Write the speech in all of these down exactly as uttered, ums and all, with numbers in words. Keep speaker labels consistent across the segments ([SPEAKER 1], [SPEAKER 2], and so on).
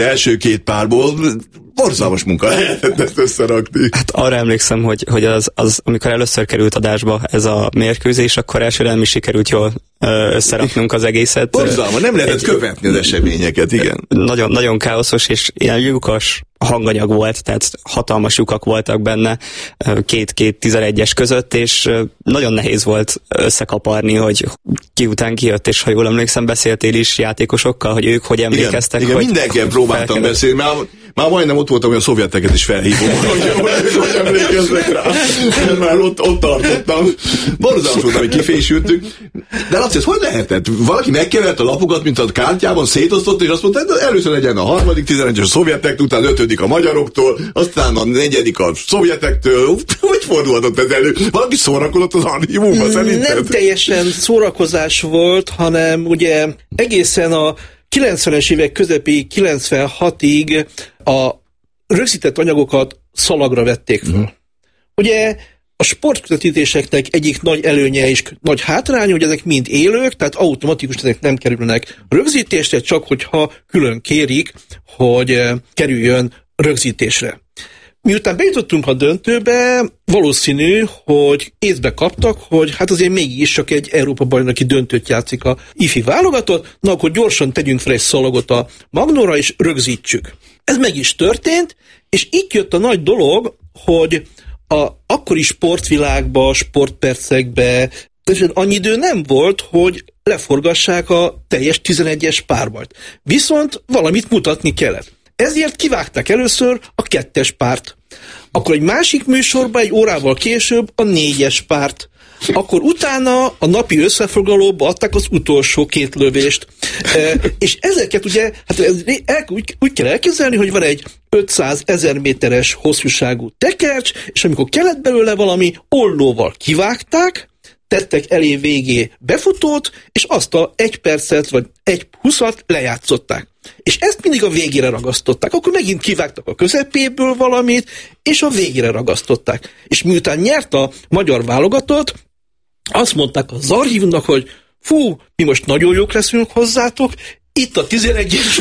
[SPEAKER 1] első két párból borzalmas munka lehetett ezt összerakni.
[SPEAKER 2] Hát arra emlékszem, hogy, hogy az, az, amikor először került adásba ez a mérkőzés, akkor elsőre nem is sikerült jól összeraknunk az egészet.
[SPEAKER 1] Borzalmas, nem lehetett követni az eseményeket, igen.
[SPEAKER 2] Nagyon, nagyon káoszos és ilyen lyukas hanganyag volt, tehát hatalmas lyukak voltak benne két-két tizenegyes között, és nagyon nehéz volt összekaparni, hogy ki után kijött, és ha jól emlékszem, beszéltél is játékosokkal, hogy ők hogy emlékeztek.
[SPEAKER 1] Igen,
[SPEAKER 2] hogy
[SPEAKER 1] igen mindenkivel próbáltam felkelett. beszélni, már, már majdnem ott voltam, hogy a szovjeteket is felhívom, hogy, hogy, hogy emlékezzek rá. Már ott, ott tartottam. Borzalmas volt, hogy kifésültünk. De azt hisz, hogy lehetett? Valaki megkevert a lapokat, mint a kártyában, szétosztott, és azt mondta, hogy először legyen a harmadik, tizenegyes a szovjetek, utána ötödik a magyaroktól, aztán a negyedik a szovjetektől. Hogy fordulhatott ez elő? Valaki szórakozott az archívumban, szerinted?
[SPEAKER 3] Nem teljesen szórakozás volt, hanem ugye egészen a kilencvenes évek közepéig, kilencvenhatig a rögzített anyagokat szalagra vették fel. Uh-huh. Ugye a sportközvetítéseknek egyik nagy előnye és nagy hátránya, hogy ezek mind élők, tehát automatikus ezek nem kerülnek rögzítésre, csak hogyha külön kérik, hogy kerüljön rögzítésre. Miután bejutottunk a döntőbe, valószínű, hogy észbe kaptak, hogy hát azért mégis csak egy Európa-bajnoki döntőt játszik a ifi válogatott, na akkor gyorsan tegyünk fel egy szalagot a Magnóra, és rögzítsük. Ez meg is történt, és itt jött a nagy dolog, hogy a akkori sportvilágba, sportpercekbe teljesen annyi idő nem volt, hogy leforgassák a teljes tizenegyes párbajt. Viszont valamit mutatni kellett. Ezért kivágták először a kettes párt. Akkor egy másik műsorban, egy órával később a négyes párt. Akkor utána a napi összefoglalóba adták az utolsó két lövést. E, és ezeket ugye, hát el, úgy, úgy kell elképzelni, hogy van egy ötszázezer méteres hosszúságú tekercs, és amikor kellett belőle valami, ollóval kivágták, tettek elé végé befutót, és azt a egy percet, vagy egy huszat lejátszották. És ezt mindig a végére ragasztották. Akkor megint kivágtak a közepéből valamit, és a végére ragasztották. És miután nyert a magyar válogatott, azt mondták az archívumnak, hogy fú, mi most nagyon jók leszünk hozzátok, itt a tizenegyes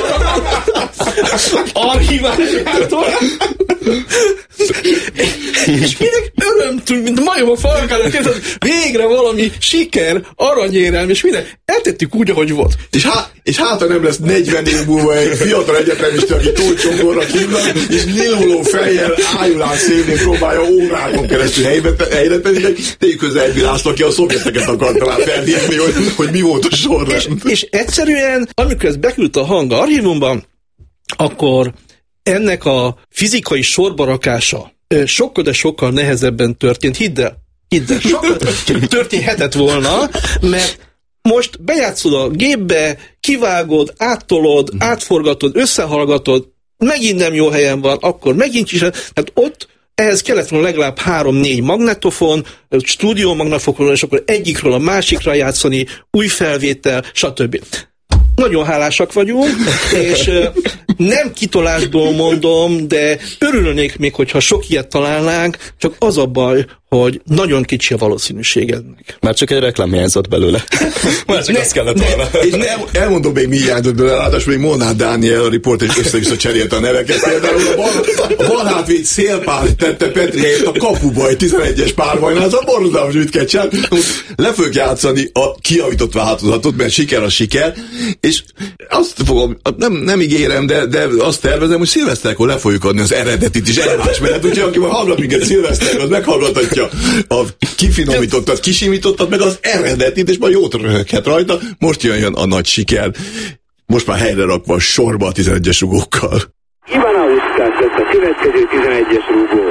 [SPEAKER 3] archiváljátok. És mindenki örömtünk, mint majom a falkára, végre valami siker, aranyérelm, és minden. Eltettük úgy, ahogy volt.
[SPEAKER 1] És, há- és hátra nem lesz negyven év múlva egy fiatal egyetemista, aki tócsongorra hívnak, és nyiluló fejjel ájulán szélni próbálja órákon keresztül helyre tenni, tegyük közel egy László, aki a szovjeteket akarta rá felhívni, hogy, hogy mi volt a sorrend.
[SPEAKER 3] És, és egyszerűen, amikor ez beküldte a hang archívumban, akkor ennek a fizikai sorbarakása sokkal, de sokkal nehezebben történt. Hidd el, hidd el, sokkal történhetett volna, mert most bejátszod a gépbe, kivágod, áttolod, átforgatod, összehallgatod, megint nem jó helyen van, akkor megint is, tehát ott ehhez kellett volna legalább három-négy magnetofon, stúdiómagnetofon, és akkor egyikről a másikra játszani, új felvétel, stb. Nagyon hálásak vagyunk, és nem kitolásból mondom, de örülnék még, hogyha sok ilyet találnánk, csak az a baj, hogy nagyon kicsi a valószínűség ennek.
[SPEAKER 2] Már csak egy reklám hiányzott belőle. Már csak ne, azt kellett volna.
[SPEAKER 1] És nem, elmondom még mi hiányzott belőle, ráadásul még Molnár Dániel, a riporter, és össze-vissza cserélte a neveket. Például a bal, a balhátvéd szélpár tette Petri helyett a kapuba egy tizenegyes párbajnál, az a borzalmas, mit kell csinálni. Le fogjuk játszani a kijavított változatot, mert siker a siker, és azt fogom, nem, nem ígérem, de, de azt tervezem, hogy szilveszterkor le fogjuk adni az eredetit is egymás mellett, úgyhogy aki majd hallgat minket szilveszterkor, az meghallgathatja a kifinomítottat, kisimítottat, meg az eredetit, és majd jót röhöghet rajta. Most jön a nagy siker. Most már helyre rakva sorba a tizenegyes rugókkal.
[SPEAKER 4] Ivanauskas lesz a következő tizenegyes rúgó.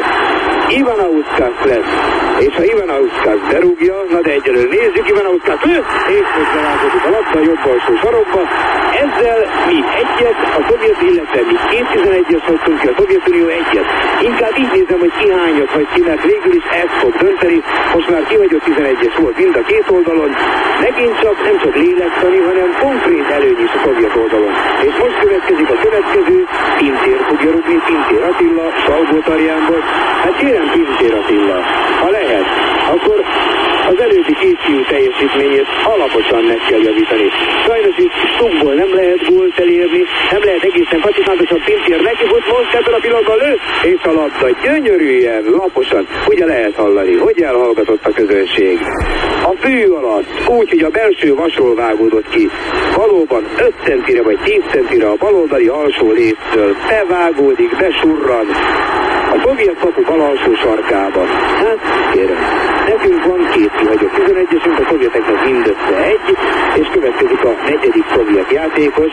[SPEAKER 4] Ivanauskas lesz, és ha Ivanauskas berúgja, na de egyelőre nézzük, Ivanauskas lő, és most berázódik a labda a jobb alsó sarokba. Ezzel mi egyet, a szovjet, illetve mi két tizenegyes hagytunk ki, a Szovjetunió egyet. Inkább így nézem, hogy ki hányat hagy ki, mert végül is ez fog dönteni. Most már kihagyott tizenegyes volt mind a két oldalon. Megint csak nem csak lélektani, hanem konkrét előny is a szovjet oldalon. És most következik a következő, Pintér fogja rúgni, Pintér Attila, Salgótarjánból. Hát kérem, Pintér Attila, ha lehet, akkor az előbbi két fiú teljesítményét alaposan meg kell javítani. Sajnos itt stunkból nem lehet gólt elérni, nem lehet egészen kacifántosan Pintér nekifut, most ebben a pillanatban lő, és a labda gyönyörűen, laposan, ugye lehet hallani, hogy elhallgatott a közönség. A fű alatt, úgy, hogy a belső vasról vágódott ki, valóban öt centire vagy tíz centire a baloldali alsó léctől bevágódik, besurran a szovjet kapu bal alsó sarkába. Hát, kérem, nekünk van két kihagyott tizenegyesünk, a szovjeteknek mindössze egy, és következik a negyedik szovjet játékos,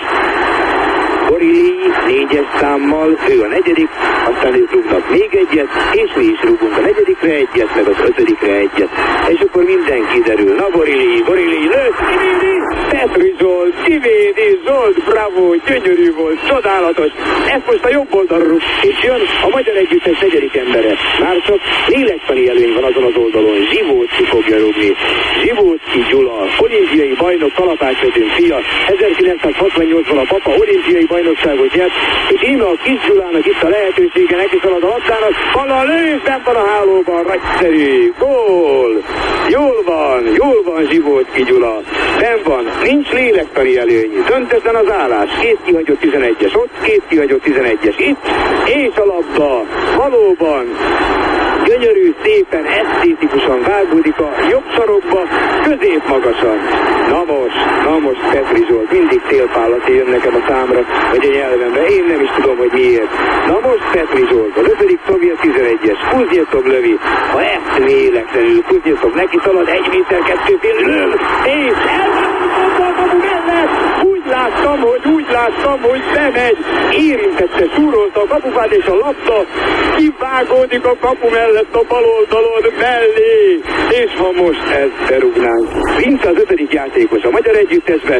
[SPEAKER 4] Borili négyes számmal, ő a negyedik, aztán ők rúgnak még egyet, és mi is rúgunk a negyedikre egyet, meg az ötödikre egyet. És akkor minden kiderül. Na Borili, Borili, lőtt, kivédi, Petri Zsolt, kivédi, Zsolt, bravo, gyönyörű volt, csodálatos. Ez most a jobb oldalról, és jön a magyar együttes negyedik embere. Már csak lélektani előny van azon az oldalon, Zsivócki fogja rúgni. Zsivócki Gyula, olimpiai bajnok, kalapácsvetőn fia, ezerkilencszázhatvannyolcban a papa olimpiai bajnokságot nyert, és íme a kis Gyulának itt a lehetősége, neki szalad a labdának, van a lős, bent van a hálóban, nagyszerű, gól! Jól van, jól van Zsivócki Gyula, benn van, nincs lélektani előny, döntetlen az állás, két kihagyott tizenegyes ott, két kihagyott tizenegyes itt, és a labda, valóban, gyönyörű, szépen, esztétikusan vágódik a jobb sarokba, középmagasan. Na most, na most Petri Zsolt, mindig célpállat jön nekem a számra, vagy a nyelvembe, én nem is tudom, hogy miért. Na most Petri Zsolt, az ötödik szovjet tizenegyes, Kuznyetov lövi, ha ezt véletlenül Kuznyetov neki szalad, egy méter kettő fél lő, és elmondott a kapu mellett, úgy láttam, hogy úgy láttam, hogy bemegy, érintette, súrolta a kapufát, és a labda kivágódik a kapu mellett a bal oldalon mellé, és ha most ezt berúgnánk. Vince az ötödik játékos a magyar együttesben.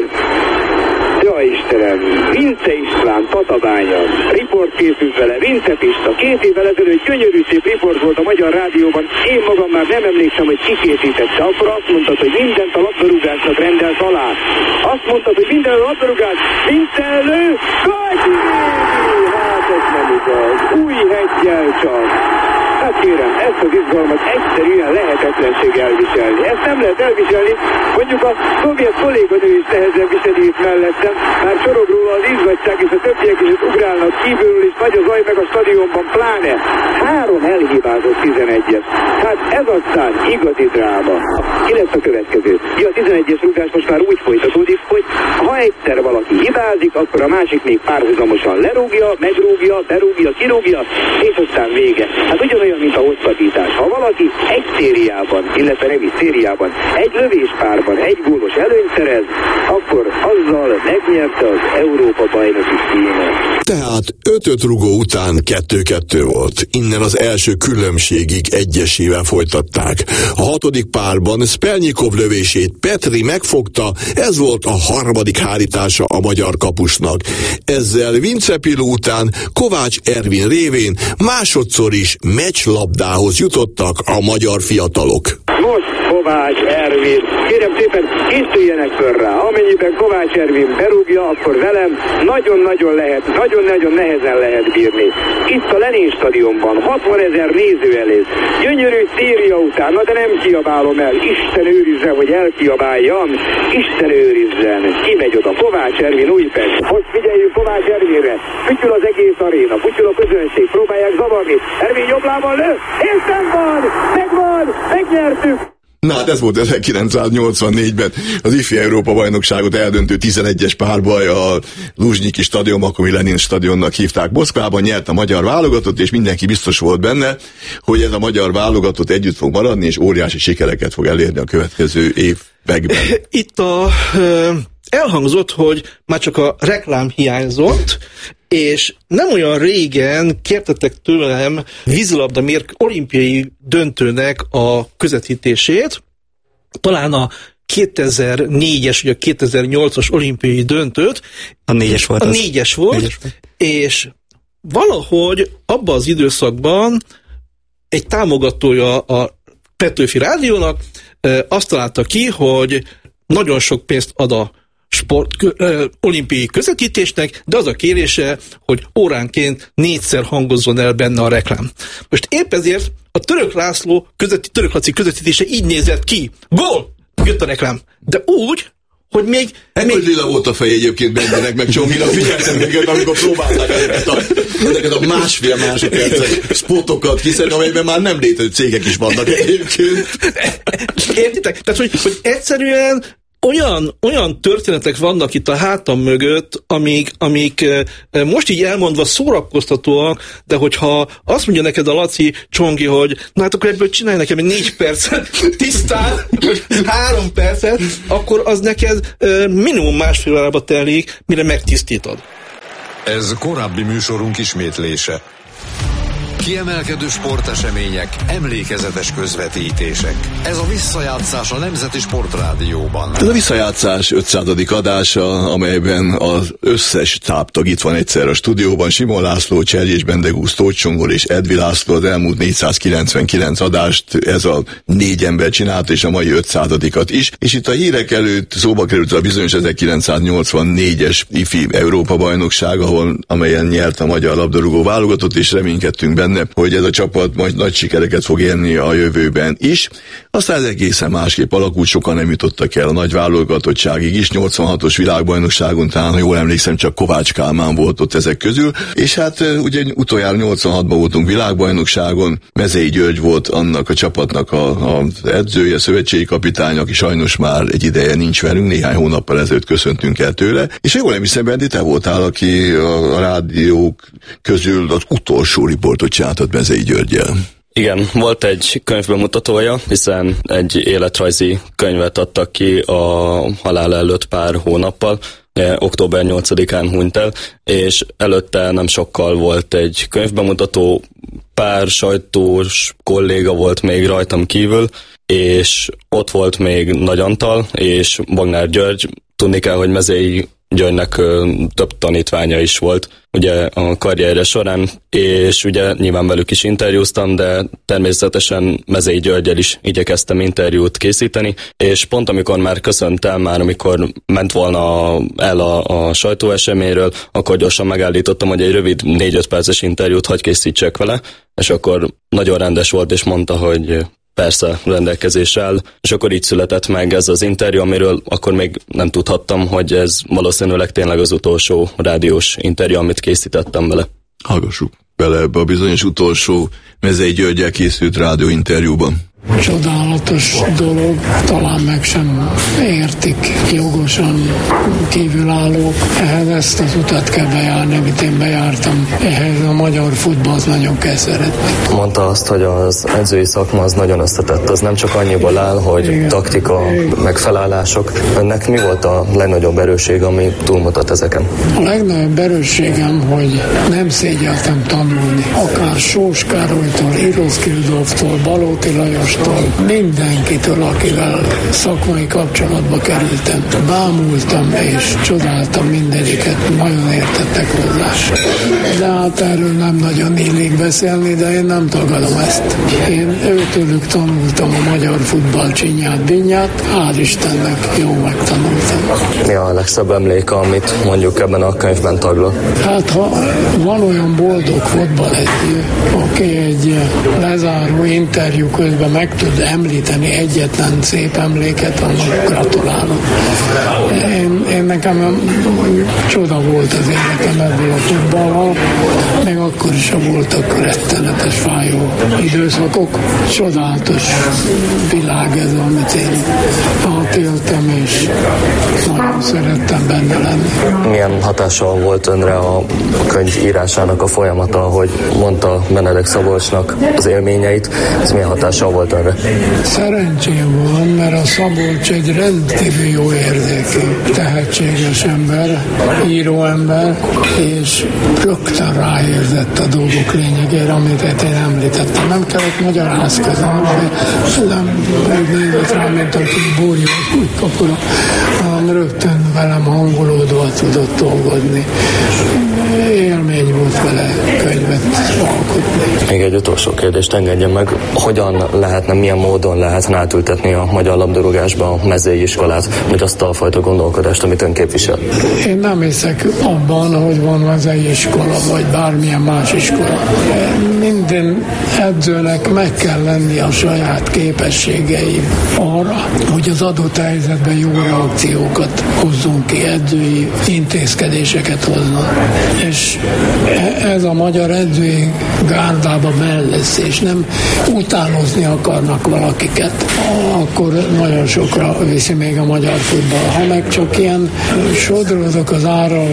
[SPEAKER 4] Ja Istenem, Vince István, Tatabánya, riport készült vele, Vince Pista, két évvel ezelőtt gyönyörű szép riport volt a Magyar Rádióban, én magam már nem emlékszem, hogy ki készítette, akkor azt mondtad, hogy mindent a labdarúgásnak rendelt alá. Azt mondtad, hogy minden a labdarúgás, Vince elő, hát ez nem igaz, új heggyel csak. Hát kérem, ezt az izgalmat egyszerűen lehetetlenség elviselni. Ezt nem lehet elviselni, mondjuk a szovjet kolléganő is nehezebb viseli itt mellettem, már csorog róla az izzadság, és a többiek is ugrálnak kívülről, és nagy a zaj meg a stadionban, pláne három elhibázott tizenegyes. Hát ez aztán igazi dráma. Ki lesz a következő? Ja, a tizenegyes rúgás most már úgy folytatódik, hogy ha egyszer valaki hibázik, akkor a másik még párhuzamosan lerúgja, megrúgja, berúgja, kirúgja, és aztán vége. Hát ugyanolyan, mint a hosszabbítás. Ha valaki egy szériában, illetve nem is szériában, egy lövéspárban egy gólos előnyt szerez, akkor azzal megnyerte az Európa bajnoki címet.
[SPEAKER 1] Tehát ötöt rugó után kettő-kettő volt. Innen az első különbségig egyesével folytatták. A hatodik párban Szpelnyikov lövését Petri megfogta, ez volt a harmadik hárítása a magyar kapusnak. Ezzel Vince Pilu után Kovács Ervin révén másodszor is meccslabdához jutottak a magyar fiatalok.
[SPEAKER 4] Most Kovács Ervin, kérem szépen készüljenek föl rá, amennyiben Kovács Ervin berúgja, akkor velem nagyon-nagyon lehet, nagyon-nagyon nehezen lehet bírni. Itt a Lenin stadionban hatvanezer néző előtt, gyönyörű széria után, na de nem kiabálom el, Isten őrizzen, hogy elkiabáljam, Isten őrizzen, kimegy oda Kovács Ervin, Újpest. Most figyeljünk Kovács Ervinre, fütyül az egész aréna, fütyül a közönség, próbálják zavarni, Ervin jobb lábbal lő, és nem van, megvan, megnyertük!
[SPEAKER 1] Na hát ez volt ezerkilencszáznyolcvannégyben az ifjú Európa bajnokságot eldöntő tizenegyes párbaj a Luzsnyiki stadion, akkor Lenin stadionnak hívták Moszkvában, nyert a magyar válogatott, és mindenki biztos volt benne, hogy ez a magyar válogatott együtt fog maradni, és óriási sikereket fog elérni a következő években.
[SPEAKER 3] Itt a... elhangzott, hogy már csak a reklám hiányzott, és nem olyan régen kértetek tőlem vízilabda mérk olimpiai döntőnek a közvetítését, talán a kétezer-négyes, vagy a kétezer-nyolcas olimpiai döntőt.
[SPEAKER 2] A négyes volt.
[SPEAKER 3] A négyes volt, négyes volt, és valahogy abban az időszakban egy támogatója a Petőfi Rádiónak azt találta ki, hogy nagyon sok pénzt ad a sport, ö, olimpiai közvetítésnek, de az a kérése, hogy óránként négyszer hangozzon el benne a reklám. Most épp ezért a Török László közveti, török Laci közvetítése így nézett ki. Gól! Jött a reklám. De úgy, hogy még...
[SPEAKER 1] Ekkor
[SPEAKER 3] még...
[SPEAKER 1] lila volt a fej egyébként Bendinek, meg Csonginak, figyeltem őket, amikor próbálták ezeket a, ezeket a másfél másodperces spotokat hiszen, amelyben már nem létező cégek is vannak egyébként.
[SPEAKER 3] Értitek? Tehát, hogy, hogy egyszerűen Olyan, olyan történetek vannak itt a hátam mögött, amik, amik most így elmondva szórakoztatóak, de hogyha azt mondja neked a Laci Csongi, hogy na hát akkor ebből csinálj nekem egy négy percet tisztán, vagy három percet, akkor az neked minimum másfél órába telik, mire megtisztítod.
[SPEAKER 5] Ez korábbi műsorunk ismétlése. Kiemelkedő sportesemények, emlékezetes közvetítések. Ez a visszajátszás a Nemzeti Sportrádióban.
[SPEAKER 1] Ez a visszajátszás ötszázadik adása, amelyben az összes táptag itt van egyszer a stúdióban. Simon László, Cserjés Bendegúz, Tóth Csongor és Edvi László. Az elmúlt négyszázkilencvenkilenc adást ez a négy ember csinált, és a mai ötszázadikat is. És itt a hírek előtt szóba került a bizonyos ezerkilencszáznyolcvannégyes ifi Európa-bajnokság, ahol, amelyen nyert a magyar labdarúgó válogatott, és reménykedtünk benne, hogy ez a csapat majd nagy sikereket fog érni a jövőben is. Aztán ez egészen másképp alakult, sokan nem jutottak el a nagy válogatottságig is. nyolcvanhatos világbajnokságon talán, ha jól emlékszem, csak Kovács Kálmán volt ott ezek közül, és hát ugye utoljára nyolcvanhatban voltunk világbajnokságon, Mezei György volt annak a csapatnak a, a edzője, szövetségi kapitány, aki sajnos már egy ideje nincs velünk, néhány hónappal ezelőtt köszöntünk el tőle, és jól nem hiszem, Bendi, te voltál, aki a, a rádiók közül az utolsó riportot csináltat Mezei Györggyel.
[SPEAKER 6] Igen, volt egy könyvbemutatója, hiszen egy életrajzi könyvet adtak ki a halál előtt pár hónappal, október nyolcadikán hunyt el, és előtte nem sokkal volt egy könyvbemutató, pár sajtós kolléga volt még rajtam kívül, és ott volt még Nagy Antal és Bognár György. Tudni kell, hogy Mezei Györgynek több tanítványa is volt ugye a karrierje során, és ugye nyilván velük is interjúztam, de természetesen Mezei Györggyel is igyekeztem interjút készíteni, és pont amikor már köszöntem, már amikor ment volna el a, a sajtóeseményről, akkor gyorsan megállítottam, hogy egy rövid négy-öt perces interjút hagy készítsek vele, és akkor nagyon rendes volt, és mondta, hogy persze rendelkezésre áll, és akkor így született meg ez az interjú, amiről akkor még nem tudhattam, hogy ez valószínűleg tényleg az utolsó rádiós interjú, amit készítettem vele.
[SPEAKER 1] Hallgassuk bele ebbe a bizonyos utolsó Mezei Györggyel készült rádióinterjúban.
[SPEAKER 7] Csodálatos dolog, talán meg sem értik jogosan kívülállók. Ehhez ezt az utat kell bejárni, amit én bejártam. Ehhez a magyar futballt nagyon kell szeretni.
[SPEAKER 6] Mondta azt, hogy az edzői szakma az nagyon összetett. Az nem csak annyiból áll, hogy igen, taktika, igen, meg felállások. Önnek mi volt a legnagyobb erősség, ami túlmutat ezeken?
[SPEAKER 7] A legnagyobb erősségem, hogy nem szégyeltem tanulni. Akár Sós Károlytól, Irosz Kildorftól, Balóti Lajos, mindenkitől, akivel szakmai kapcsolatba kerültem. Bámultam és csodáltam mindegyiket, nagyon értettek hozzá. De hát erről nem nagyon illik beszélni, de én nem tagadom ezt. Én őtőlük tanultam a magyar futball csinyát, binyát, hál' Istennek jó megtanultam.
[SPEAKER 6] Mi a legszebb emléke, amit mondjuk ebben a könyvben taglal?
[SPEAKER 7] Hát ha van olyan boldog futballedző, aki egy lezáró interjú közben meg tud említeni egyetlen szép emléket, annak gratulálok. Én, én nekem csoda volt az életem ebből a futballal, még akkor is voltak rettenetes, fájó időszakok. Csodálatos világ ez, amit én átéltem, és nagyon szerettem benne lenni.
[SPEAKER 6] Milyen hatással volt önre a könyv írásának a folyamata, hogy mondta Benedek Szabolcsnak az élményeit, ez milyen hatással volt önre?
[SPEAKER 7] Szerencsém van, mert a Szabolcs egy rendkívül jó érzékű, tehetséges ember, íróember, és rögtön ráérzett a dolgok lényegére, amit én említettem. Nem kellett magyarázkodnom, de nem úgy nézett rá, mint aki búrjó, úgy kapura, hanem rögtön velem hangolódva tudott dolgozni. Élmény volt vele könyvet alkotni.
[SPEAKER 6] Még egy utolsó kérdést engedjen meg, hogyan lehetne, milyen módon lehetne átültetni a magyar labdarúgásba a mezei iskolát, vagy azt a fajta gondolkodást, amit ön képvisel?
[SPEAKER 7] Én nem hiszek abban, hogy van mezei iskola, vagy bármilyen más iskola. Minden edzőnek meg kell lenni a saját képességei arra, hogy az adott helyzetben jó reakciókat hozzunk ki, edzői intézkedéseket hozzon. És ez a magyar edzői gárdába benne lesz, és nem utánozni akarnak valakiket, akkor nagyon sokra viszi még a magyar futball. Ha meg csak ilyen sodródok az árral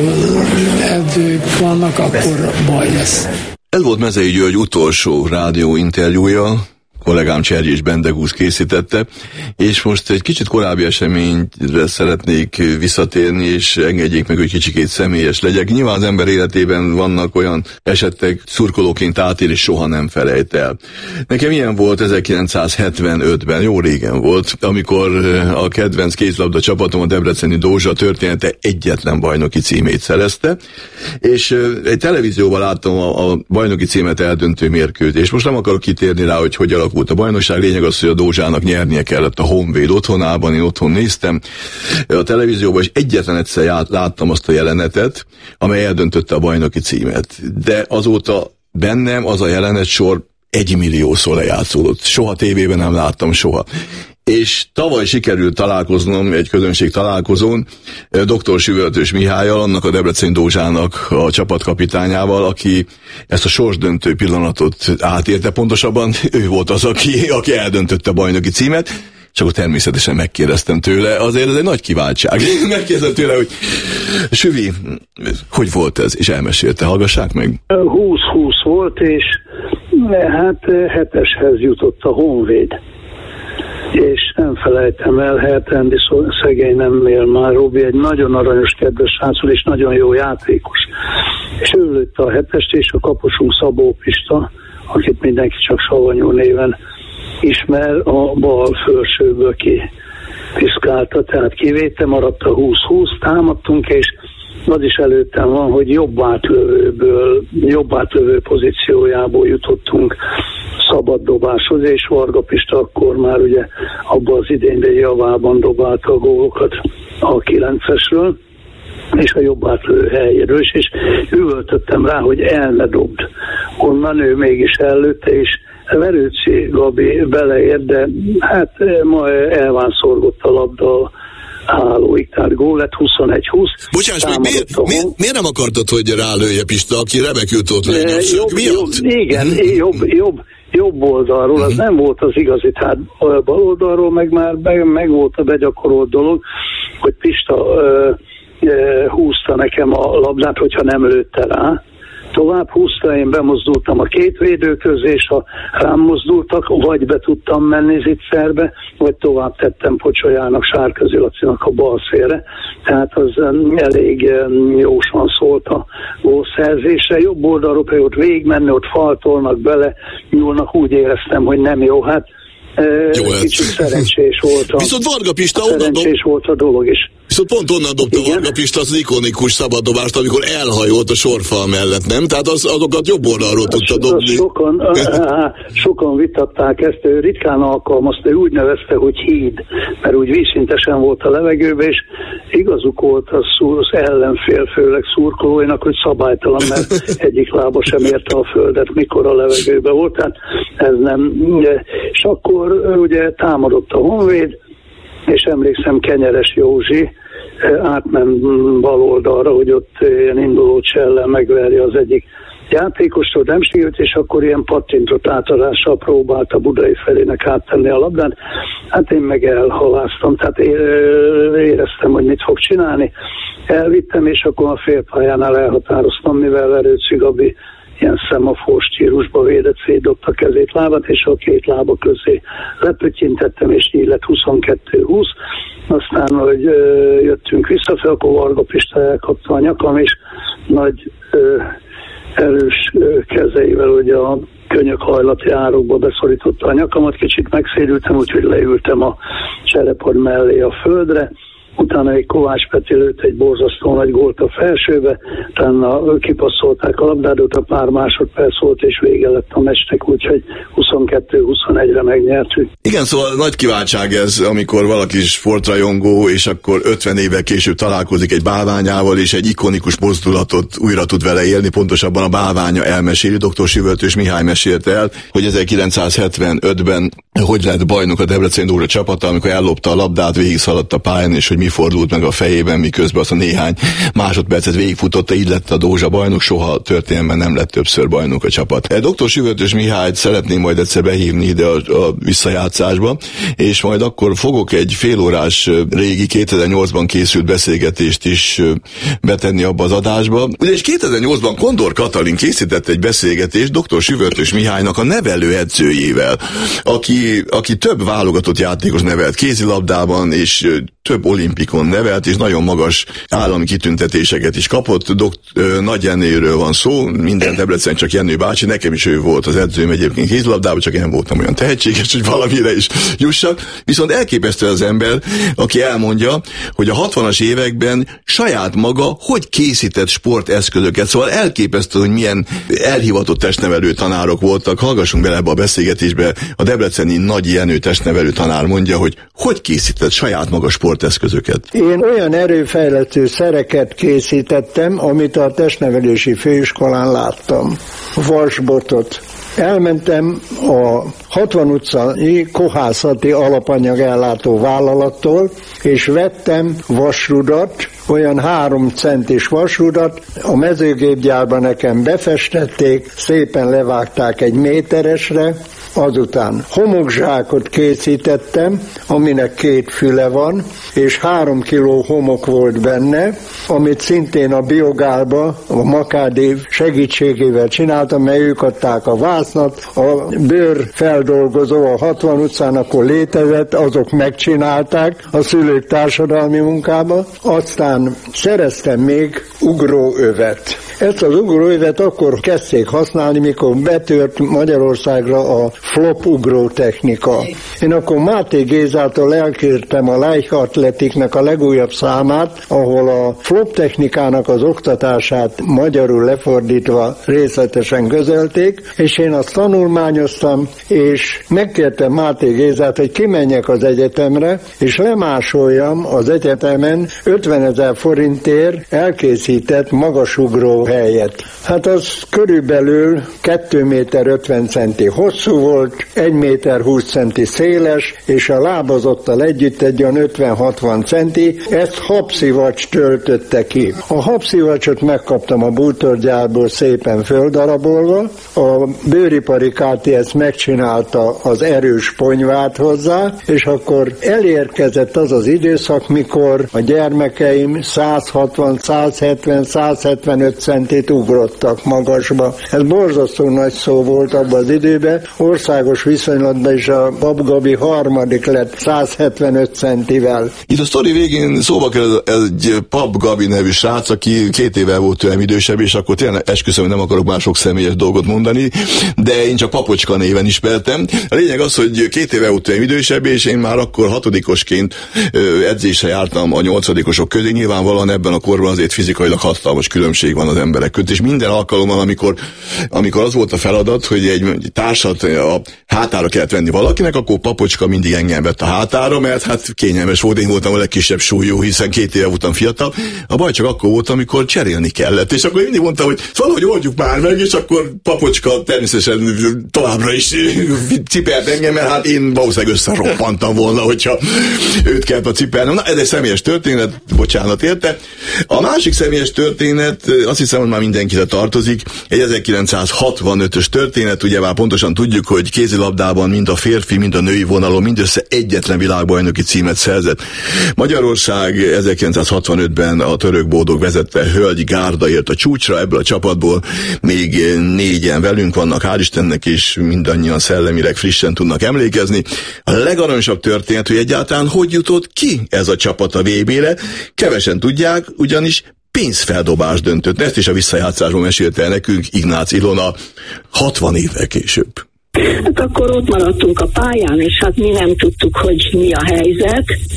[SPEAKER 7] edzők vannak, akkor baj lesz.
[SPEAKER 1] Ez volt Mezei György utolsó rádióinterjúja, kollégám Cserjés Bendegúz készítette, és most egy kicsit korábbi eseményre szeretnék visszatérni, és engedjék meg, hogy kicsikét személyes legyek. Nyilván az ember életében vannak olyan esetek, szurkolóként átél, és soha nem felejt el. Nekem ilyen volt ezerkilencszázhetvenötben, jó régen volt, amikor a kedvenc kézlabda csapatom, a debreceni Dózsa története egyetlen bajnoki címét szerezte, és egy televízióban láttam a, a bajnoki címet eldöntő mérkőzést. Most nem akarok kitérni rá, hogy hogy alakult a bajnokság, lényeg az, hogy a Dózsának nyernie kellett a Honvéd otthonában, én otthon néztem a televízióban, és egyetlen egyszer láttam azt a jelenetet, amely eldöntötte a bajnoki címet. De azóta bennem az a jelenet sor egymilliószor lejátszódott. Soha tévében nem láttam, soha. És tavaly sikerült találkoznom egy közönség találkozón doktor Süvöltös Mihályal, annak a Debreceni Dózsának a csapatkapitányával, aki ezt a sorsdöntő pillanatot átérte, pontosabban ő volt az, aki, aki eldöntötte a bajnoki címet, és akkor természetesen megkérdeztem tőle, azért ez egy nagy kiváltság. Megkérdeztem tőle, hogy Süvi, hogy volt ez? És elmesélte, hallgassák meg.
[SPEAKER 8] húsz-húsz volt, és hát heteshez jutott a Honvéd. És nem felejtem el, Hertendi szegény nem él már, Robi egy nagyon aranyos, kedves srácul, és nagyon jó játékos. És ő lőtte a hetest, és a kaposunk Szabó Pista, akit mindenki csak Savanyú néven ismer, a bal felsőből ki piszkálta, tehát kivéte, maradt a húsz-húsz, támadtunk, és az is előttem van, hogy jobb átlövőből, jobb átlövő pozíciójából jutottunk szabad dobáshoz, és Varga Pista akkor már ugye abban az idényben javában dobálta a gólokat a kilencesről, és a jobb átlövő helyéről is, és üvöltöttem rá, hogy el ne dobd. Onnan ő mégis ellőtte, és Verőci Gabi beleért, de hát ma elvánszorgott a labda hálóig, tehát gól lett huszonegy-húsz.
[SPEAKER 1] Bocsáss meg, miért, miért, miért nem akartad, hogy rálője Pista, aki remekül tudott lenni a szög miatt?
[SPEAKER 8] Igen, jobb, jobb, jobb oldalról, az nem volt az igazi, tehát bal oldalról meg már be, meg volt a begyakorolt dolog, hogy Pista ö, ö, húzta nekem a labdát, hogyha nem lőtte rá. Tovább húzta, én bemozdultam a két védő közé, és ha rám mozdultak, vagy be tudtam menni zicserbe, vagy tovább tettem Pocsolyának, Sárközi Lacinak a bal szélre. Tehát az elég jósan szólt a gólszerzésre. Jobb oldalról pedig ott végigmenni, ott faltolnak bele, nyúlnak, úgy éreztem, hogy nem jó. Hát
[SPEAKER 1] jó,
[SPEAKER 8] kicsit szerencsés volt a,
[SPEAKER 1] viszont Varga Pista
[SPEAKER 8] szerencsés dob... volt a dolog is.
[SPEAKER 1] Viszont pont onnan dobta igen? Varga Pista az ikonikus szabaddobást, amikor elhajolt a sorfal mellett, nem? Tehát az, azokat jobb oldalról tudta dobni.
[SPEAKER 8] Sokan, á, sokan vitatták ezt, ő ritkán alkalmazta, ő úgy nevezte, hogy híd, mert úgy vízszintesen volt a levegőben, és igazuk volt az, az ellenfél, főleg szurkolóinak, hogy szabálytalan, mert egyik lába sem érte a földet, mikor a levegőben volt, tehát ez nem. És akkor ugye támadott a Honvéd, és emlékszem Kenyeres Józsi átment bal oldalra, hogy ott ilyen induló csellel megverje az egyik játékostól, nem sikerült, és akkor ilyen pattintott átadással próbálta Budai Felének áttenni a labdát. Hát én meg elhaláztam, tehát éreztem, hogy mit fog csinálni. Elvittem, és akkor a félpályánál elhatároztam, mivel Verőci Gabi ilyen szemafor stílusba védett, szétdobta kezét, lábát, és a két lába közé lepöttyintettem, és így lett huszonkettő-húsz. Aztán, hogy ö, jöttünk visszafelé, akkor Varga Pista elkapta a nyakam, és nagy ö, erős ö, kezeivel ugye a könyökhajlati árokba beszorította a nyakamat, kicsit megszédültem, úgyhogy leültem a cserepad mellé a földre, utána egy Kovács Peti lőtt egy borzasztó nagy gólt a felsőbe, utána kipasszolták a labdát, a pár másodperc volt, és vége lett a meccsnek, úgyhogy huszonkettő huszonegyre megnyertük.
[SPEAKER 1] Igen, szóval nagy kiváltság ez, amikor valaki sportrajongó, és akkor ötven évvel később találkozik egy bálványával, és egy ikonikus mozdulatot újra tud vele élni, pontosabban a bálványa elmeséli. doktor Süvöltös Mihály mesélte el, hogy ezerkilencszázhetvenötben hogy lett bajnok a Debrecen Dózsa csapata, amikor ellopta a labdát, végigszaladt a pályán, és hogy mi fordult meg a fejében, miközben azt a néhány másodpercet végigfutotta, így lett a Dózsa bajnok, soha történelemben nem lett többször bajnok a csapat. doktor Süvöltös Mihályt szeretném majd egyszer behívni ide a, a visszajátszásba, és majd akkor fogok egy félórás régi kétezer-nyolcban készült beszélgetést is betenni abba az adásba. Ugye és kétezer-nyolcban Kondor Katalin készített egy beszélgetést doktor Süvöltös Mihálynak a nevelő edzőjével, aki aki több válogatott játékos nevelt kézilabdában, és több olimpikon nevelt, és nagyon magas állami kitüntetéseket is kapott. Dok- Nagy Jenőről van szó, minden Debrecen csak Jenő bácsi, nekem is ő volt az edzőm egyébként kézilabdában, csak én voltam olyan tehetséges, hogy valamire is jussak. Viszont elképesztő az ember, aki elmondja, hogy a hatvanas években saját maga hogy készített sporteszközöket. Szóval elképesztő, hogy milyen elhivatott testnevelő tanárok voltak. Hallgassunk bele ebbe a beszélgetésbe. A debreceni Nagy Jenő testnevelő tanár mondja, hogy hogy készített saját maga sporteszközöket.
[SPEAKER 9] Én olyan erőfejlesztő szereket készítettem, amit a testnevelési főiskolán láttam. Vasbotot. Elmentem a hatvan utcai kohászati alapanyag ellátó vállalattól, és vettem vasrudat, olyan három centis vasrudat, a mezőgépgyárban nekem befestették, szépen levágták egy méteresre, azután homokzsákot készítettem, aminek két füle van, és három kiló homok volt benne, amit szintén a biogálba, a Makádév segítségével csináltam, mert ők adták a vásznat, a bőrfeldolgozó a hatvan utcán akkor létezett, azok megcsinálták a szülők társadalmi munkába, aztán szereztem még ugróövet. Ezt az ugróövet akkor kezdték használni, mikor betört Magyarországra a flop ugró technika. Én akkor Máté Gézától elkértem a Leichtathletiknek a legújabb számát, ahol a flop technikának az oktatását magyarul lefordítva részletesen közölték, és én azt tanulmányoztam, és megkértem Máté Gézát, hogy kimenjek az egyetemre, és lemásoljam az egyetemen ötvenezer forintért elkészített magasugró helyet. Hát az körülbelül két méter ötven centi hosszú volt, egy méter húsz centi széles, és a lábazottal együtt egy olyan ötven-hatvan centi, ezt habszivacs töltötte ki. A habszivacsot megkaptam a bútorgyárból szépen földarabolva, a bőripari ká té es megcsinálta az erős ponyvát hozzá, és akkor elérkezett az az időszak, mikor a gyermekeim száz hatvan, száz hetven, száz hetvenöt centit ugrottak magasba. Ez borzasztó nagy szó volt abban az időben, országos viszonylatban is a Pap Gabi harmadik lett száz hetvenöt centivel.
[SPEAKER 1] Itt a sztori végén szóba kerül egy Pap Gabi nevű srác, aki két éve volt tőlem idősebb, és akkor tényleg esküszöm, nem akarok már sok személyes dolgot mondani, de én csak Papocska néven ismertem. A lényeg az, hogy két éve volt tőlem idősebb, és én már akkor hatodikosként edzésre jártam a nyolcadikosok közé. Nyilvánvalóan ebben a korban azért fizikailag hatalmas különbség van az emberek között, és minden alkalommal, amikor, amikor az volt a feladat, hogy egy társat a hátára kellett venni valakinek, akkor Papocska mindig engem vett a hátára, mert hát kényelmes volt, én voltam a legkisebb súlyú, hiszen két éve voltam fiatal. A baj csak akkor volt, amikor cserélni kellett, és akkor én mindig mondtam, hogy valahogy oldjuk már meg, és akkor Papocska természetesen továbbra is cipelt engem, mert hát én valószínűleg összeroppantam volna, hogyha őt kellett a cipelnem. Na, ez egy személyes történet, bocsánat érte. A másik személyes történet, azt hiszem, hogy már mindenkire tartozik, egy ezerkilencszázhatvanötös történet, ugye már pontosan tudjuk, hogy kézilabdában mind a férfi, mind a női vonalon mindössze egyetlen világbajnoki címet szerzett. Magyarország ezerkilencszázhatvanötben a török bódog vezette hölgy gárda ért a csúcsra, ebből a csapatból még négyen velünk vannak, hál' Istennek, és mindannyian szellemileg frissen tudnak emlékezni. A legaranyosabb történet, hogy egyáltalán hogy jutott ki ez a csapat a vé bére, kevesen tudják, ugyanis pénzfeldobás döntött. Ezt is a visszajátszásban mesélte el nekünk Ignác Ilona hatvan évvel később.
[SPEAKER 10] Hát akkor ott maradtunk a pályán, és hát mi nem tudtuk, hogy mi a helyzet.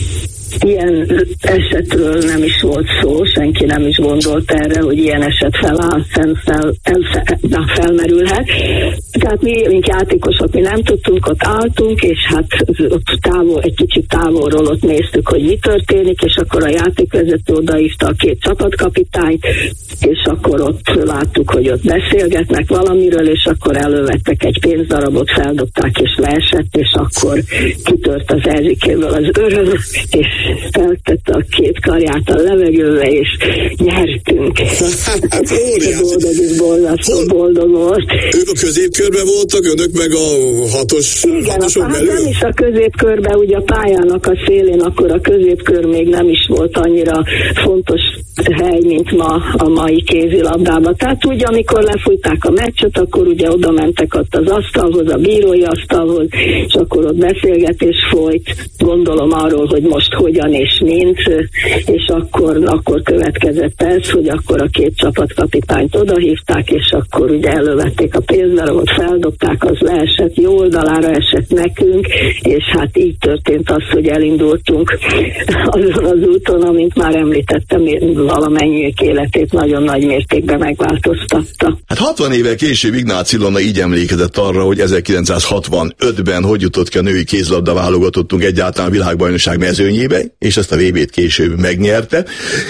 [SPEAKER 10] ilyen esetről nem is volt szó, senki nem is gondolt erre, hogy ilyen eset feláll, fel, fel, fel, felmerülhet. Tehát mi, mint játékosok, mi nem tudtunk, ott álltunk, és hát ott távol, egy kicsit távolról ott néztük, hogy mi történik, és akkor a játékvezető odaívta a két csapatkapitányt, és akkor ott láttuk, hogy ott beszélgetnek valamiről, és akkor elővettek egy pénzdarabot, feldobták, és leesett, és akkor kitört az Erzsikéből az öröm, és feltette a két karját a levegőbe, és nyertünk.
[SPEAKER 1] Hát óriási.
[SPEAKER 10] Boldog és borzasztó boldog volt.
[SPEAKER 1] Ők a középkörben voltak, önök meg a hatos,
[SPEAKER 10] igen,
[SPEAKER 1] hatoson
[SPEAKER 10] hát
[SPEAKER 1] belül?
[SPEAKER 10] nem is a középkörben, ugye a pályának a szélén, akkor a középkör még nem is volt annyira fontos hely, mint ma a mai kézilabdában. Tehát ugye, amikor lefújták a meccset, akkor ugye oda mentek ott az asztalhoz, a bírói asztalhoz, és akkor ott beszélgetés folyt, gondolom arról, hogy most hogyan és mint, és akkor, akkor következett ez, hogy akkor a két csapatkapitányt odahívták, és akkor ugye elővették a pénzdarabot, feldobták, az leesett, jó oldalára esett nekünk, és hát így történt az, hogy elindultunk azon az úton, amint már említettem, valamennyiük életét nagyon nagy mértékben megváltoztatta.
[SPEAKER 1] Hát hatvan évvel később Ignác Ilona így emlékezett arra, hogy ezerkilencszázhatvanötben hogy jutott ki a női kézilabda válogatottunk egyáltalán a világbajnokság mezőnyébe, és ezt a vé bét később megnyerte.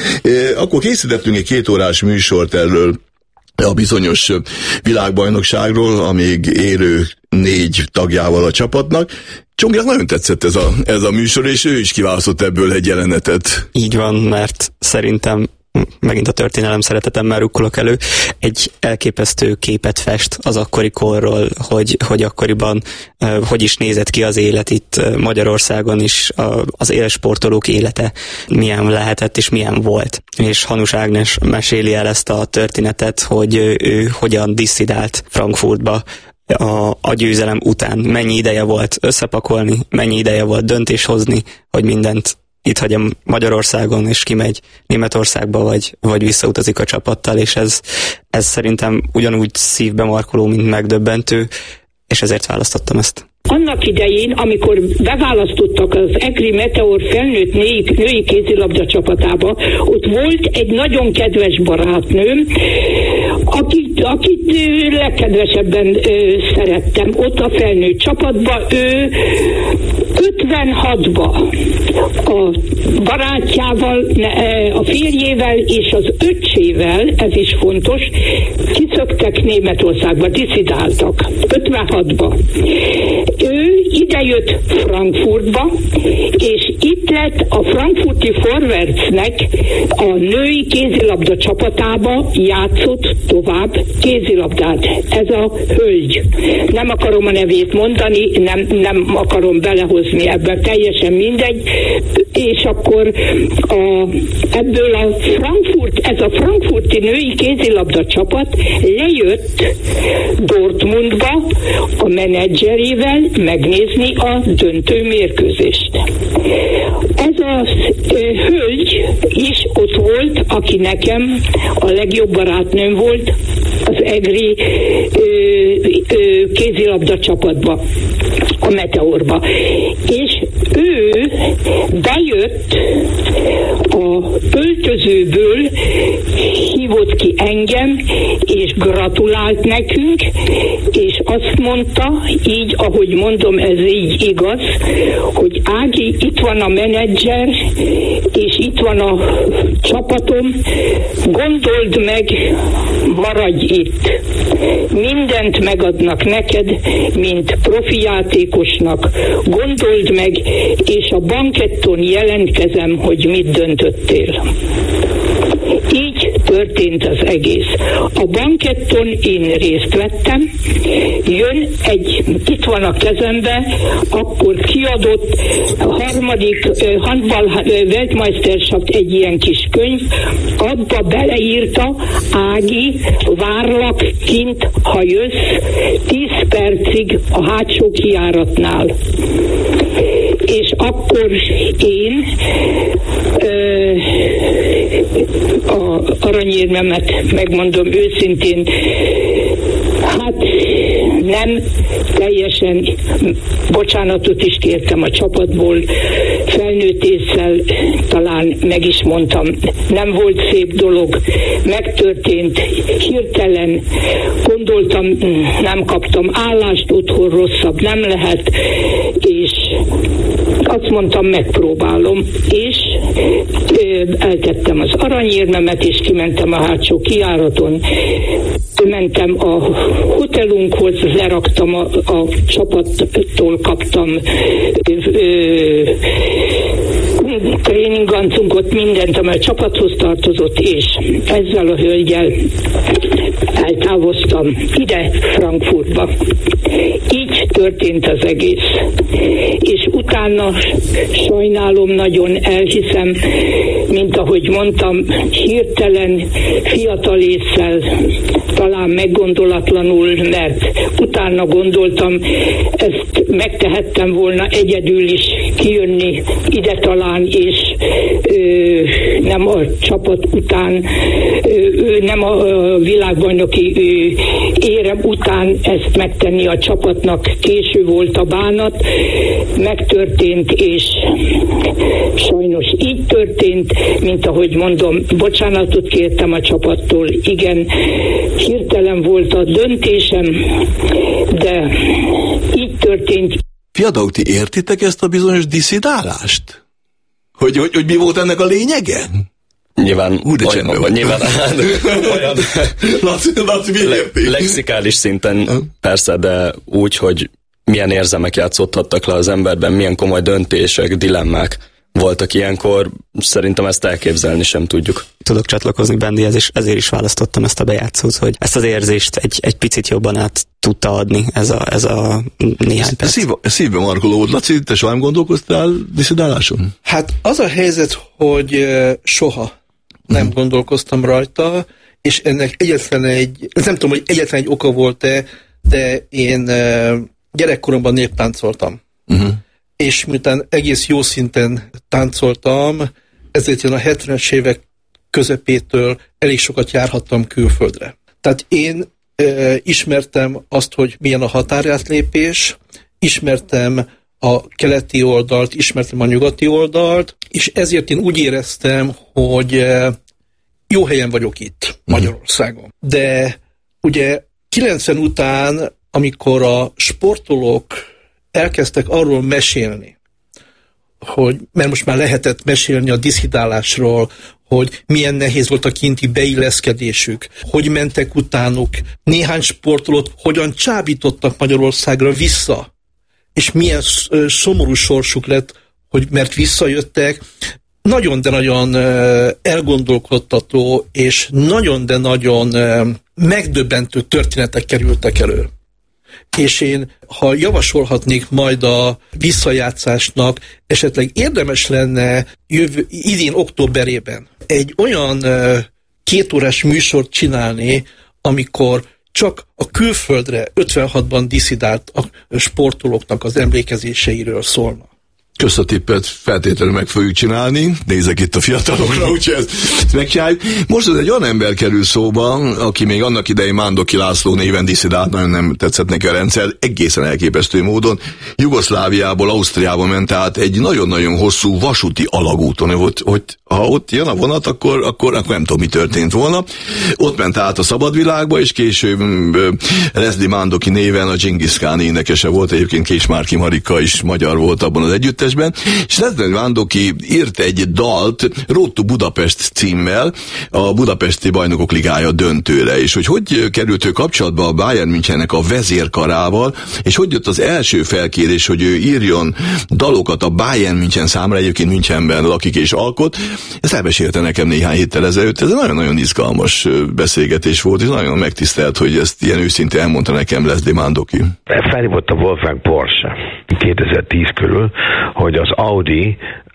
[SPEAKER 1] Akkor készítettünk egy kétórás műsort erről a bizonyos világbajnokságról, a még élő négy tagjával a csapatnak. Csonginak nagyon tetszett ez a, ez a műsor, és ő is kiválasztott ebből egy jelenetet.
[SPEAKER 2] Így van, mert szerintem megint a történelem szeretetemmel rukkolok elő, egy elképesztő képet fest az akkori korról, hogy, hogy akkoriban uh, hogy is nézett ki az élet itt uh, Magyarországon is, uh, az élsportolók élete milyen lehetett és milyen volt. És Hanus Ágnes meséli el ezt a történetet, hogy ő, ő hogyan disszidált Frankfurtba a, a győzelem után. Mennyi ideje volt összepakolni, mennyi ideje volt döntés hozni, hogy mindent itt hagyom Magyarországon, és kimegy Németországba, vagy, vagy visszautazik a csapattal, és ez, ez szerintem ugyanúgy szívbe markoló, mint megdöbbentő, és ezért választottam ezt.
[SPEAKER 11] Annak idején, amikor beválasztottak az Egri Meteor felnőtt női, női kézilabda csapatába, ott volt egy nagyon kedves barátnőm, akit, akit legkedvesebben ö, szerettem. Ott a felnőtt csapatban, ő ötvenhatban a barátjával, a férjével és az öccsével, ez is fontos, kiszöktek Németországba, disszidáltak. ötvenhatban. Ő idejött Frankfurtba, és itt lett a frankfurti Forwardsnek a női kézilabda csapatába játszott tovább kézilabdát. Ez a hölgy. Nem akarom a nevét mondani, nem, nem akarom belehozni ebbe, teljesen mindegy. És akkor a, ebből a Frankfurt, ez a frankfurti női kézilabda csapat lejött Dortmundba a menedzserével megnézni a döntő mérkőzést. Ez a hölgy is ott volt, aki nekem a legjobb barátnőm volt az egri ö, ö, kézilabda csapatba, a Meteorba. És ő bejött a öltözőből, hívott ki engem, és gratulált nekünk, és azt mondta, így, ahogy mondom, ez így igaz, hogy Ági, itt van a menedzser, és itt van a csapatom, gondold meg, maradj itt. Mindent megadnak neked, mint profi játékosnak. Gondold meg, és a banketton jelentkezem, hogy mit döntöttél. Így történt az egész. A banketton én részt vettem, jön egy, itt van a kezembe, akkor kiadott a harmadik uh, handball Weltmeisterschaft, egy ilyen kis könyv, abba beleírta, Ági, várlak kint, ha jössz, tíz percig a hátsó kijáratnál. És akkor én ö, a aranyérmemet megmondom őszintén, hát nem teljesen, bocsánatot is kértem a csapatból, felnőtt ésszel talán meg is mondtam, nem volt szép dolog, megtörtént, hirtelen gondoltam, nem kaptam állást, otthon rosszabb nem lehet, és azt mondtam, megpróbálom, és ö, eltettem az aranyérmemet, és kimentem a hátsó kijáraton, mentem a hotelunkhoz, leraktam a, a csapattól, kaptam tréningancunkot, mindent, amely a csapathoz tartozott, és ezzel a hölgyel eltávoztam ide Frankfurtba. Így történt az egész. És utána sajnálom, nagyon elhiszem, mint ahogy mondtam, hirtelen, fiatal ésszel, talán meggondolatlanul, mert utána gondoltam, ezt megtehettem volna egyedül is kijönni ide talán, és ö, nem a csapat után, ö, nem a világbajnoki ö, érem után ezt megtenni a csapatnak. Késő volt a bánat, megtörtént, és sajnos így történt, mint ahogy mondom, bocsánatot kértem a csapattól, igen, hirtelen volt a döntésem, de így történt.
[SPEAKER 1] Fiatalok, ti értitek ezt a bizonyos diszidálást? Hogy, hogy, hogy mi volt ennek a lényege?
[SPEAKER 6] Nyilván
[SPEAKER 1] Hú, de
[SPEAKER 6] olyan,
[SPEAKER 1] vagy.
[SPEAKER 6] nyilván olyan
[SPEAKER 1] Laci, Laci, mi
[SPEAKER 6] le, lexikális szinten persze, de úgy, hogy milyen érzelmek játszódhattak le az emberben, milyen komoly döntések, dilemmák voltak ilyenkor, szerintem ezt elképzelni sem tudjuk.
[SPEAKER 2] Tudok csatlakozni Bendihez, és ezért is választottam ezt a bejátszót, hogy ezt az érzést egy, egy picit jobban át tudta adni ez a, ez a néhány perc.
[SPEAKER 1] Szív, szívbe markoló volt. Laci, te soha nem gondolkoztál diszidáláson?
[SPEAKER 3] Hát az a helyzet, hogy soha nem hmm. gondolkoztam rajta, és ennek egyetlen egy, nem tudom, hogy egyetlen egy oka volt-e, de én gyerekkoromban néptáncoltam. Uh-huh. És miután egész jó szinten táncoltam, ezért én a hetvenes évek közepétől elég sokat járhattam külföldre. Tehát én e, ismertem azt, hogy milyen a határátlépés, ismertem a keleti oldalt, ismertem a nyugati oldalt, és ezért én úgy éreztem, hogy e, jó helyen vagyok itt, Magyarországon. De ugye kilencven után, amikor a sportolók elkezdtek arról mesélni, hogy, mert most már lehetett mesélni a diszidálásról, hogy milyen nehéz volt a kinti beilleszkedésük, hogy mentek utánuk, néhány sportolót hogyan csábítottak Magyarországra vissza, és milyen szomorú sorsuk lett, hogy mert visszajöttek. Nagyon, de nagyon elgondolkodtató, és nagyon, de nagyon megdöbbentő történetek kerültek elő. És én, ha javasolhatnék majd a visszajátszásnak, esetleg érdemes lenne jövő, idén októberében egy olyan kétórás műsort csinálni, amikor csak a külföldre ötvenhatban diszidált a sportolóknak az emlékezéseiről szólna.
[SPEAKER 1] Kösz a tippet, feltétlenül meg fogjuk csinálni. Nézek itt a fiatalokra, úgyhogy ezt megcsináljuk. Most ez egy olyan ember kerül szóba, aki még annak idején Mándoki László néven diszidált, nagyon nem tetszett neki a rendszer, egészen elképesztő módon. Jugoszláviából Ausztriába ment át egy nagyon-nagyon hosszú vasúti alagúton, hogy, hogy ha ott jön a vonat, akkor, akkor, akkor nem tudom, mi történt volna. Ott ment át a szabadvilágba, és később Leslie Mándoki néven a Dzsingisz Kán énekese volt, egyébként Késmárki Marika is magyar volt abban az együttesben, és Leslie Mándoki írt egy dalt Road to Budapest címmel, a Budapesti Bajnokok Ligája döntőre, és hogy hogy került ő kapcsolatba a Bayern Münchennek a vezérkarával, és hogy jött az első felkérés, hogy ő írjon dalokat a Bayern München számára, egyébként Münchenben lakik és alkot. Ezt elmesélte nekem néhány héttel ezelőtt, ez egy nagyon-nagyon izgalmas beszélgetés volt, és nagyon megtisztelt, hogy ezt ilyen őszintén elmondta nekem Leslie Mándoki.
[SPEAKER 12] Felhívott a Wolfgang Porsche kétezer-tíz körül, hogy az Audi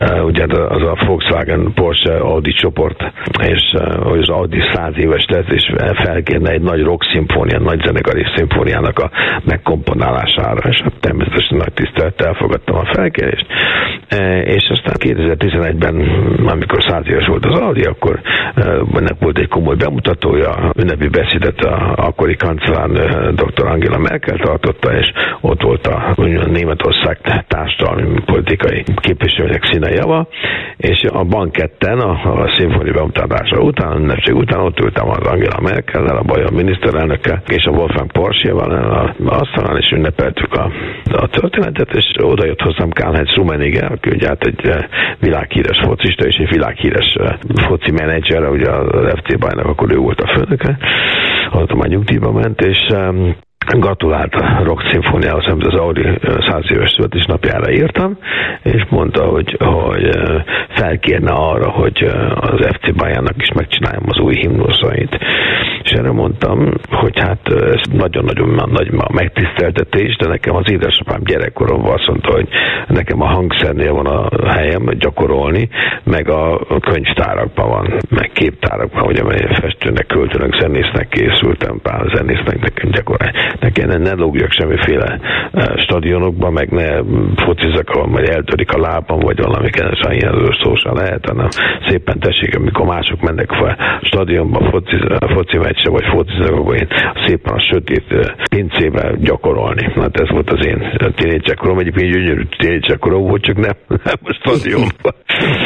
[SPEAKER 12] ugye az a Volkswagen, Porsche, Audi csoport, és hogy az Audi száz éves lesz, és felkérne egy nagy rock szimfónia, nagy zenekari szimfóniának a megkomponálására, és természetesen nagy tisztelettel elfogadtam a felkérést, és aztán kétezer-tizenegyben, amikor száz éves volt az Audi, akkor ennek volt egy komoly bemutatója, ünnepi beszédet a akkori kancellár doktor Angela Merkel tartotta, és ott volt a Németország társadalmi politikai képviselőnek színe java, és a banketten, a, a szimfónia bemutatása után, a ünnepség után ott ültem az Angela Merkellel, a bajor miniszterelnökkel, és a Wolfgang Porsche-val az asztalán, és ünnepeltük a, a történetet, és oda jött hozzám Karl-Heinz Rummenigge, aki ugye hát egy világhíres focista, és egy világhíres foci menedzser, ugye az ef cé Bayernnak akkor ő volt a főnöke, azóta már nyugdíjba ment, és gratulált a rock szimfóniához, amit az Audi száz éves születésnapjára írtam, és mondta, hogy, hogy felkérne arra, hogy az ef cé Bayernnak is megcsináljam az új himnuszait. És erre mondtam, hogy hát ez nagyon-nagyon nagy megtiszteltetés, de nekem az édesapám gyerekkoromban azt mondta, hogy nekem a hangszernél van a helyem gyakorolni, meg a könyvtárakban van, meg képtárakban, hogy amely festőnek, költőnek, zenésznek készültem, pár zenésznek nekem gyakorolni. Nekem ne, ne lógjak semmiféle stadionokba, meg ne focizzak, vagy eltörik a lábam, vagy valami kellene, ilyen szó sem lehet, hanem szépen tessék, amikor mások mennek fel stadionba, foci, foci meccse, vagy focizzak, akkor én szépen a sötét pincébe gyakorolni. Hát ez volt az én tínédzserkorom, egyébként gyönyörű tínédzserkorom volt, csak nem, nem a stadionban.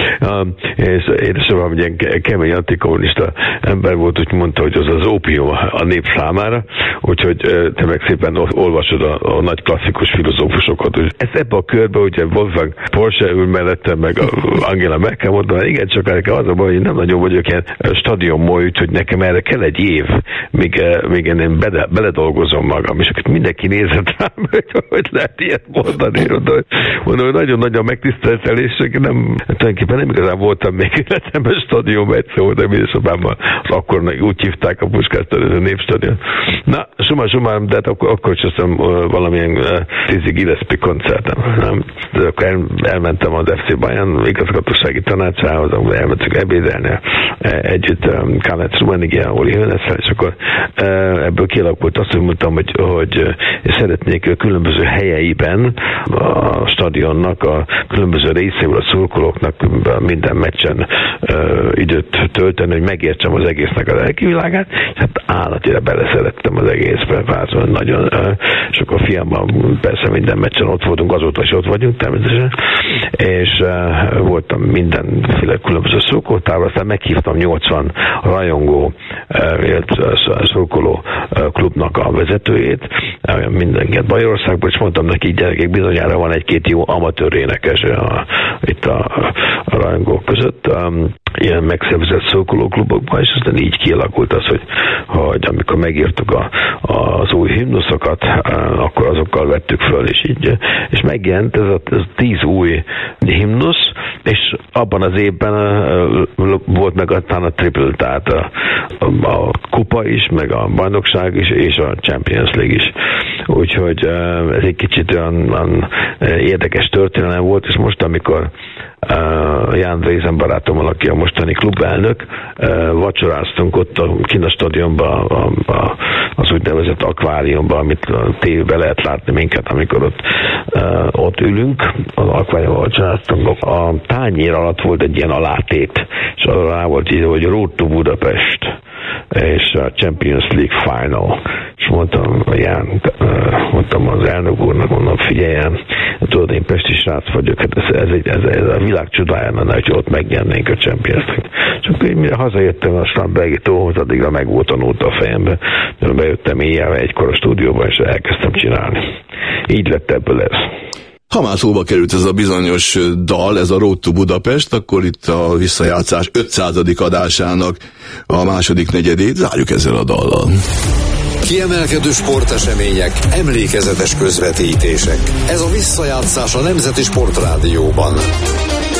[SPEAKER 12] És édesapám egy ilyen kemény antikommunista ember volt, úgy mondta, hogy az az ópium a nép számára, úgyhogy te meg szépen olvasod a, a nagy klasszikus filozófusokat. Ez ebbe a körbe, ugye Wolfgang Porsche ül mellette, meg a Angela Merkel mondta, igen, csak nekem az a baj, hogy nem nagyon vagyok ilyen stadionmój, úgyhogy nekem erre kell egy év, míg, míg én bele, beledolgozom magam, és akkor mindenki nézett rám, hogy lehet ilyet mondani. Mondom, hogy nagyon-nagyon megtiszteltelések, nem, tulajdonképpen nem igazán voltam még életemben stadionban, egyszer voltam édesapámmal, az akkor úgy hívták a Puskás a Népstadion. Na, summa summarum, de hát akkor, akkor cseszem valamilyen uh, Dizzy Gillespie koncertem. Nem? De akkor el, elmentem az ef cé Bayern igazgatósági tanácsához, ahol elmentünk ebédelni együtt um, Karl-Heinz Rummenigge, Uli Hoeneßel, és akkor uh, ebből kialakult azt, hogy mondtam, hogy, hogy szeretnék különböző helyeiben a stadionnak, a különböző részéből a szurkolóknak minden meccsen uh, időt tölteni, hogy megértsem az egésznek a lelkivilágát, és hát állatira beleszerettem az egészbe, vázolni nagyon, uh, és akkor a fiammal persze minden meccsen ott voltunk, azóta is ott vagyunk természetesen, és uh, voltam mindenféle különböző szurkolótával, aztán meghívtam nyolcvan rajongó uh, szurkoló uh, klubnak a vezetőjét, uh, mindenket Bajorországból, és mondtam neki, gyerekek, bizonyára van egy-két jó amatőr énekes a, itt a, a rajongók között, um, ilyen megszervezett szurkolóklubokban, és aztán így kialakult az, hogy, hogy amikor megírtuk a, az új himnuszokat, akkor azokkal vettük föl, és így, és megjelent ez a, ez a tíz új himnusz, és abban az évben volt meg aztán a triple, tehát a, a, a kupa is, meg a bajnokság is, és a Champions League is. Úgyhogy ez egy kicsit olyan, olyan érdekes történelem volt, és most, amikor Uh, Ján Drézen barátommal, aki a mostani klubelnök, uh, vacsoráztunk ott a Kína stadionban, a, a, az úgynevezett akváriumban, amit a tévében lehet látni minket, amikor ott, uh, ott ülünk, az akváriumban vacsoráztunk. A tányér alatt volt egy ilyen alátét, és arra rá volt írva, hogy Road to Budapest, és a Champions League Final. És mondtam, Ján, mondtam az elnök úrnak, mondom, figyeljen, tudod, én pesti srác vagyok, hát ez, ez, egy, ez, ez a világ csodája lenne, hogy ott megnyernénk a Champions League. És akkor én mire hazajöttem a Starnbergi tóhoz, addigra meg volt a nóta a fejembe, de bejöttem éjjel egykor a stúdióba, és elkezdtem csinálni. Így lett ebből ez.
[SPEAKER 1] Ha már szóba került ez a bizonyos dal, ez a Road to Budapest, akkor itt a visszajátszás ötszázadik adásának a második negyedét zárjuk ezzel a dallal.
[SPEAKER 5] Kiemelkedő sportesemények, emlékezetes közvetítések. Ez a visszajátszás a Nemzeti Sportrádióban.